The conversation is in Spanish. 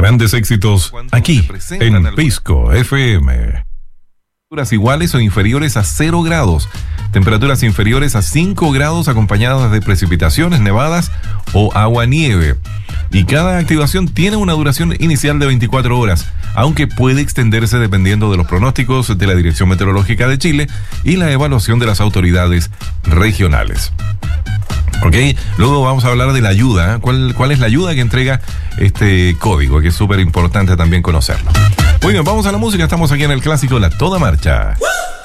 Grandes éxitos aquí en Pisco FM. Temperaturas iguales o inferiores a 0 grados. Temperaturas inferiores a 5 grados acompañadas de precipitaciones, nevadas o agua-nieve. Y cada activación tiene una duración inicial de 24 horas, aunque puede extenderse dependiendo de los pronósticos de la Dirección Meteorológica de Chile y la evaluación de las autoridades regionales. Ok, luego vamos a hablar de la ayuda. ¿Cuál es la ayuda que entrega este código? Que es súper importante también conocerlo. Muy bien, vamos a la música. Estamos aquí en el clásico La Toda Marcha.